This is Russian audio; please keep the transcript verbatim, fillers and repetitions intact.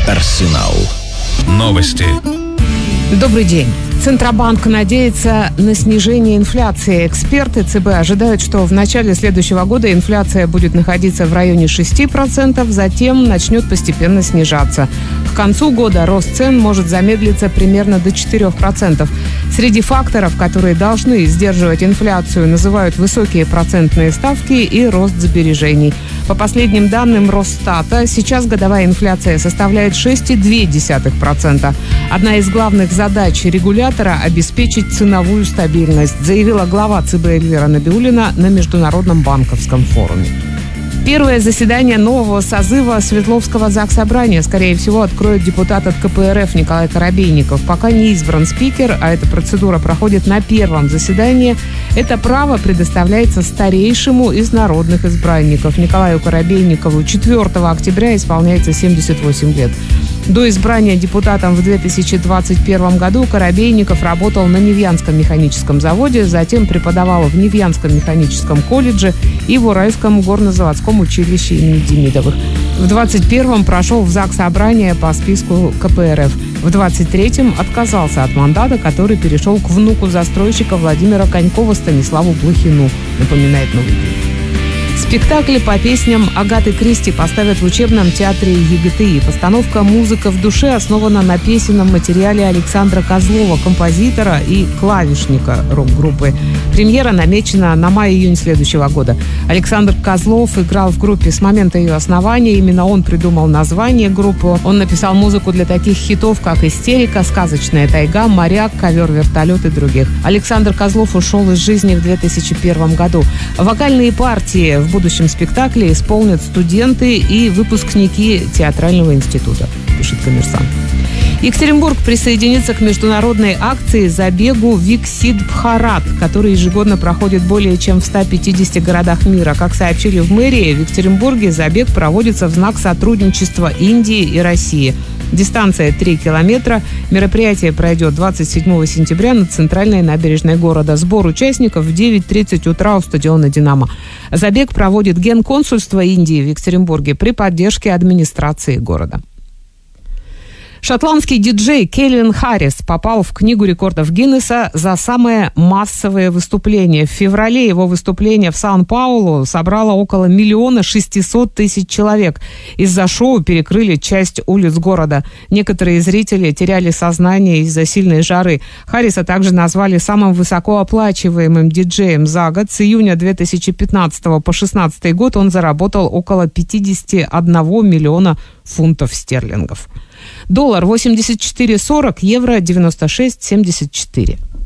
Арсенал новости. Добрый день. Центробанк надеется на снижение инфляции. Эксперты ЦБ ожидают, что в начале следующего года инфляция будет находиться в районе шести процентов, затем начнет постепенно снижаться. К концу года рост цен может замедлиться примерно до четырёх процентов. Среди факторов, которые должны сдерживать инфляцию, называют высокие процентные ставки и рост сбережений. По последним данным Росстата, сейчас годовая инфляция составляет шесть целых две десятых процента. Одна из главных задач регулятора – обеспечить ценовую стабильность, заявила глава ЦБ Эльвира Набиуллина на Международном банковском форуме. Первое заседание нового созыва Свердловского Заксобрания, скорее всего, откроет депутат от ка пэ эр эф Николай Коробейников. Пока не избран спикер, а эта процедура проходит на первом заседании, это право предоставляется старейшему из народных избранников. Николаю Коробейникову четвёртого октября исполняется семьдесят восемь лет. До избрания депутатом в две тысячи двадцать первом году Коробейников работал на Невьянском механическом заводе, затем преподавал в Невьянском механическом колледже и в Уральском горнозаводском училище имени Демидовых. В двадцать первом прошел в Заксобрание по списку ка пэ эр эф. В двадцать третьем отказался от мандата, который перешел к внуку застройщика Владимира Конькова Станиславу Блохину, напоминает «Новый день». Спектакль по песням Агаты Кристи поставят в учебном театре е гэ тэ и. Постановка «Музыка в душе» основана на песенном материале Александра Козлова, композитора и клавишника рок-группы. Премьера намечена на май-июнь следующего года. Александр Козлов играл в группе с момента ее основания. Именно он придумал название группы. Он написал музыку для таких хитов, как «Истерика», «Сказочная тайга», «Моряк», «Ковер, вертолет» и других. Александр Козлов ушел из жизни в две тысячи первом году. Вокальные партии в будущем спектакле исполнят студенты и выпускники театрального института, пишет «Коммерсант». Екатеринбург присоединится к международной акции забегу Виксид Бхарат, который ежегодно проходит более чем в ста пятидесяти городах мира. Как сообщили в мэрии, в Екатеринбурге забег проводится в знак сотрудничества Индии и России. Дистанция три километра. Мероприятие пройдет двадцать седьмого сентября на центральной набережной города. Сбор участников в девять тридцать утра у стадиона «Динамо». Забег проводит Генконсульство Индии в Екатеринбурге при поддержке администрации города. Шотландский диджей Кельвин Харрис попал в Книгу рекордов Гиннесса за самое массовое выступление. В феврале его выступление в Сан-Паулу собрало около миллиона шестисот тысяч человек. Из-за шоу перекрыли часть улиц города. Некоторые зрители теряли сознание из-за сильной жары. Харриса также назвали самым высокооплачиваемым диджеем за год. С июня две тысячи пятнадцатого по шестнадцатый год он заработал около пятьдесят один миллиона фунтов стерлингов. Доллар восемьдесят четыре сорок, евро девяносто шесть семьдесят четыре.